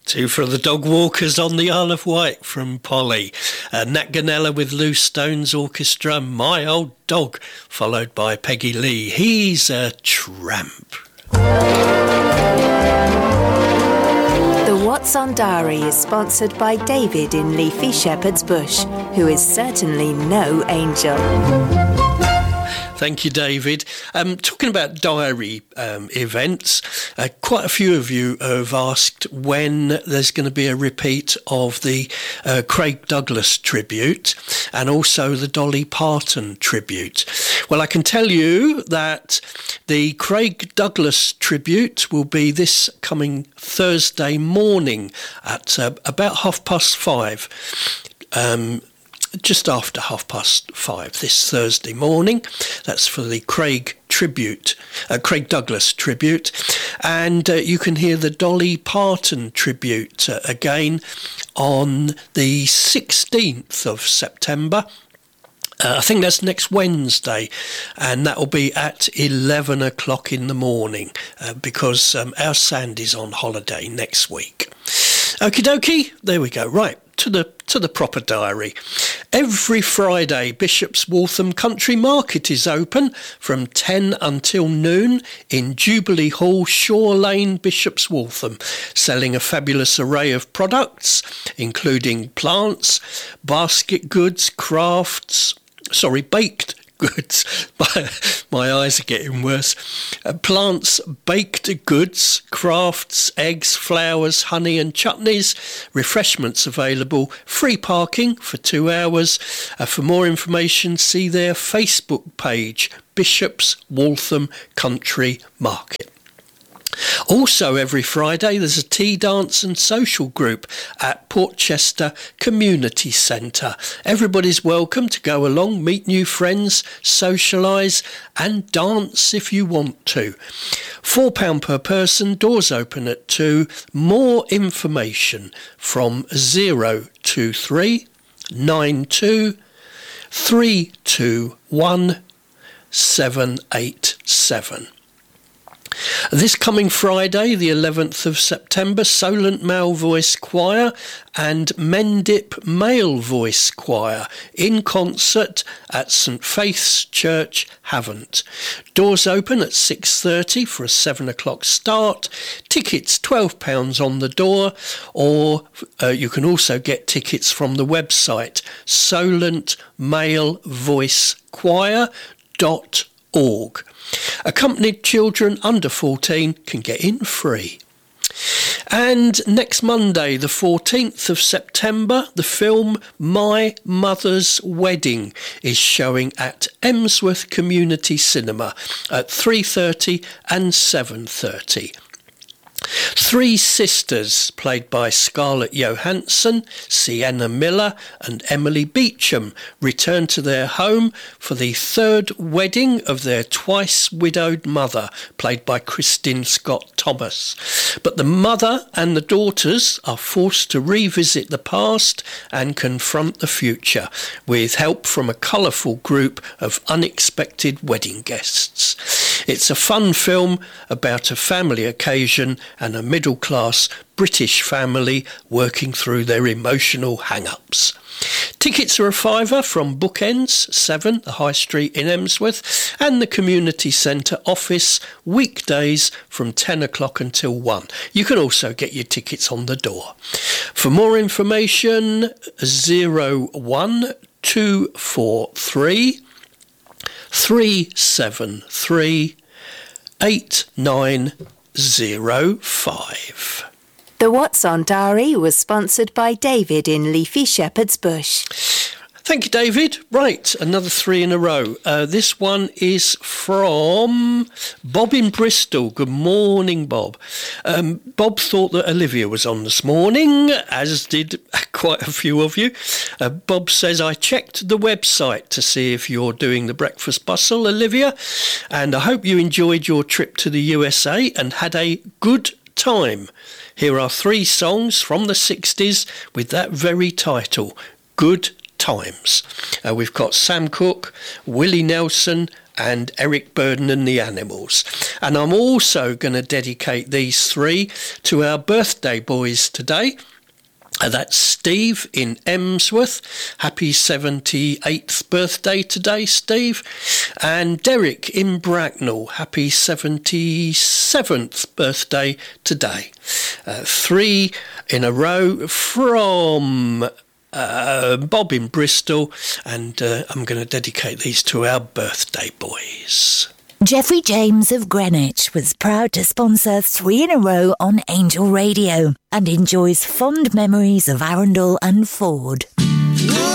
Two for the dog walkers on the Isle of Wight from Polly. Nat Ganella with Loose Stones Orchestra, My Old Dog, followed by Peggy Lee, He's a Tramp. The What's On Diary is sponsored by David in Leafy Shepherd's Bush, who is certainly no angel. Thank you, David. Talking about diary events, quite a few of you have asked when there's going to be a repeat of the Craig Douglas tribute and also the Dolly Parton tribute. Well, I can tell you that the Craig Douglas tribute will be this coming Thursday morning at about 5:30. Just after 5:30 this Thursday morning. That's for the Craig Douglas tribute. And you can hear the Dolly Parton tribute again on the 16th of September. I think that's next Wednesday, and that will be at 11 o'clock in the morning because our Sandy's on holiday next week. Okie dokie, there we go. Right, to the proper diary. Every Friday, Bishop's Waltham Country Market is open from 10 until noon in Jubilee Hall, Shore Lane, Bishop's Waltham, selling a fabulous array of products, including plants, basket goods, baked goods. My eyes are getting worse. Plants, baked goods, crafts, eggs, flowers, honey and chutneys, refreshments available, free parking for 2 hours. For more information, see their Facebook page, Bishop's Waltham Country Market. Also, every Friday, there's a tea, dance and social group at Portchester Community Centre. Everybody's welcome to go along, meet new friends, socialise and dance if you want to. £4 per person, doors open at 2. More information from 023 92 321 787. This coming Friday, the 11th of September, Solent Male Voice Choir and Mendip Male Voice Choir in concert at St Faith's Church, Havant. Doors open at 6:30 for a 7 o'clock start. Tickets £12 on the door, or you can also get tickets from the website solentmalevoicechoir.org. Accompanied children under 14 can get in free. And next Monday, the 14th of September, the film My Mother's Wedding is showing at Emsworth Community Cinema at 3:30 and 7:30. Three sisters, played by Scarlett Johansson, Sienna Miller and Emily Beecham, return to their home for the third wedding of their twice-widowed mother, played by Kristin Scott Thomas. But the mother and the daughters are forced to revisit the past and confront the future, with help from a colourful group of unexpected wedding guests. It's a fun film about a family occasion and a middle-class British family working through their emotional hang-ups. Tickets are a £5 from Bookends, 7, the High Street in Emsworth, and the Community Centre office, weekdays from 10 o'clock until 1. You can also get your tickets on the door. For more information, 01243 373 8905. The What's On Diary was sponsored by David in Leafy Shepherd's Bush. Thank you, David. Right, another 3 in a row. This one is from Bob in Bristol. Good morning, Bob. Bob thought that Olivia was on this morning, as did quite a few of you. Bob says, I checked the website to see if you're doing the breakfast bustle, Olivia, and I hope you enjoyed your trip to the USA and had a good time. Here are 3 songs from the 60s with that very title, Good Times. We've got Sam Cooke, Willie Nelson and Eric Burden and the Animals. And I'm also going to dedicate these 3 to our birthday boys today. That's Steve in Emsworth. Happy 78th birthday today, Steve. And Derek in Bracknell. Happy 77th birthday today. 3 in a row from Bob in Bristol. And I'm going to dedicate these to our birthday boys. Jeffrey James of Greenwich was proud to sponsor 3 in a row on Angel Radio and enjoys fond memories of Arundel and Ford.